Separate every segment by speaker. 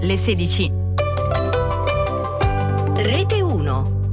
Speaker 1: le 16.
Speaker 2: Rete 1.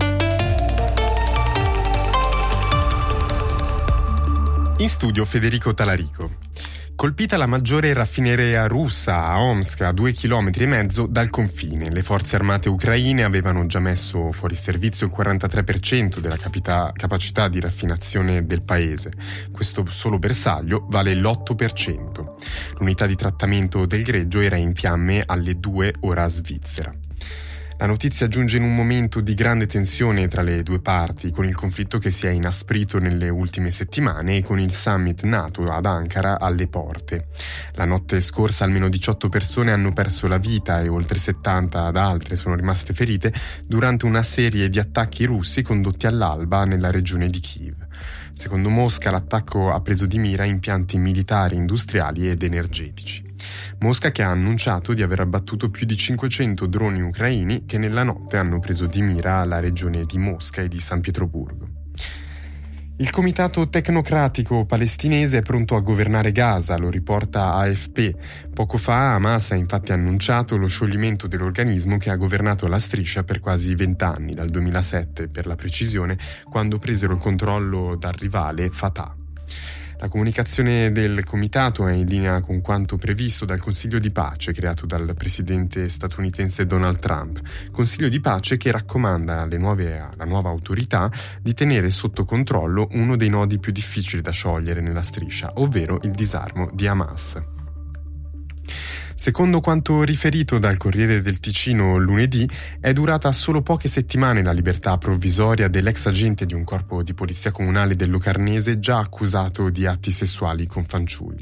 Speaker 3: In studio Federico Talarico. Colpita la maggiore raffineria russa a Omsk, a 2,5 km dal confine. Le forze armate ucraine avevano già messo fuori servizio il 43% della capacità di raffinazione del paese. Questo solo bersaglio vale l'8%. L'unità di trattamento del greggio era in fiamme alle 2 ora svizzera. La notizia giunge in un momento di grande tensione tra le due parti, con il conflitto che si è inasprito nelle ultime settimane e con il summit NATO ad Ankara alle porte. La notte scorsa almeno 18 persone hanno perso la vita e oltre 70 ad altre sono rimaste ferite durante una serie di attacchi russi condotti all'alba nella regione di Kiev. Secondo Mosca, l'attacco ha preso di mira impianti militari, industriali ed energetici. Mosca che ha annunciato di aver abbattuto più di 500 droni ucraini che nella notte hanno preso di mira la regione di Mosca e di San Pietroburgo. Il comitato tecnocratico palestinese è pronto a governare Gaza, lo riporta AFP. Poco fa Hamas ha infatti annunciato lo scioglimento dell'organismo che ha governato la striscia per quasi 20 anni, dal 2007 per la precisione, quando presero il controllo dal rivale Fatah. La comunicazione del comitato è in linea con quanto previsto dal Consiglio di pace creato dal presidente statunitense Donald Trump, Consiglio di pace che raccomanda alla nuova autorità di tenere sotto controllo uno dei nodi più difficili da sciogliere nella striscia, ovvero il disarmo di Hamas. Secondo quanto riferito dal Corriere del Ticino lunedì, è durata solo poche settimane la libertà provvisoria dell'ex agente di un corpo di polizia comunale del Locarnese già accusato di atti sessuali con fanciulli.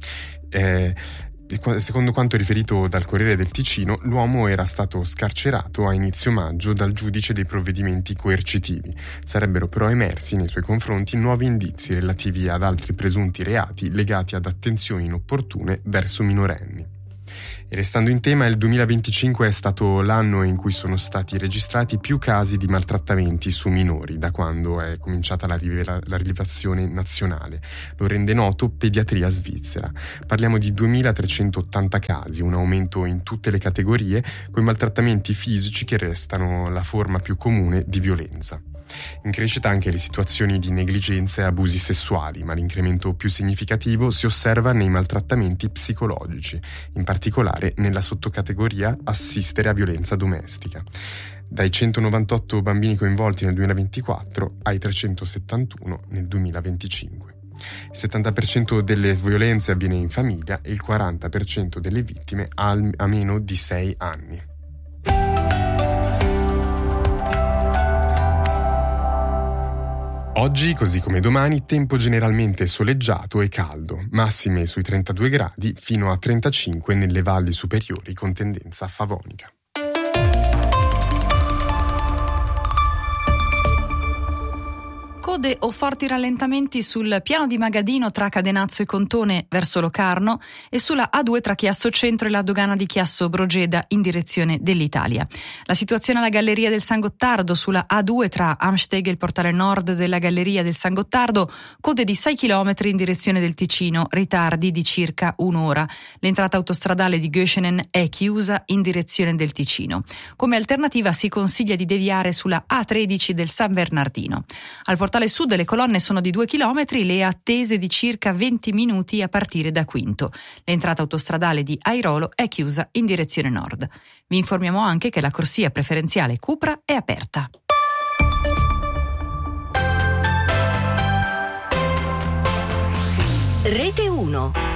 Speaker 3: Secondo quanto riferito dal Corriere del Ticino, l'uomo era stato scarcerato a inizio maggio dal giudice dei provvedimenti coercitivi. Sarebbero però emersi nei suoi confronti nuovi indizi relativi ad altri presunti reati legati ad attenzioni inopportune verso minorenni. E restando in tema, il 2025 è stato l'anno in cui sono stati registrati più casi di maltrattamenti su minori da quando è cominciata la rilevazione nazionale. Lo rende noto Pediatria Svizzera. Parliamo di 2.380 casi, un aumento in tutte le categorie, con i maltrattamenti fisici che restano la forma più comune di violenza. In crescita anche le situazioni di negligenza e abusi sessuali, ma l'incremento più significativo si osserva nei maltrattamenti psicologici, in particolare nella sottocategoria assistere a violenza domestica. Dai 198 bambini coinvolti nel 2024 ai 371 nel 2025. Il 70% delle violenze avviene in famiglia e il 40% delle vittime ha meno di 6 anni. Oggi, così come domani, tempo generalmente soleggiato e caldo, massime sui 32 gradi fino a 35 nelle valli superiori con tendenza favonica.
Speaker 1: Code o forti rallentamenti sul piano di Magadino tra Cadenazzo e Contone verso Locarno e sulla A2 tra Chiasso Centro e la dogana di Chiasso Brogeda in direzione dell'Italia. La situazione alla Galleria del San Gottardo sulla A2 tra Amsteg e il portale nord della Galleria del San Gottardo, code di 6 km in direzione del Ticino, ritardi di circa un'ora. L'entrata autostradale di Göschenen è chiusa in direzione del Ticino. Come alternativa si consiglia di deviare sulla A13 del San Bernardino. Al portale sud le colonne sono di 2 km, le attese di circa 20 minuti a partire da Quinto. L'entrata autostradale di Airolo è chiusa in direzione nord. Vi informiamo anche che la corsia preferenziale Cupra è aperta.
Speaker 2: Rete 1.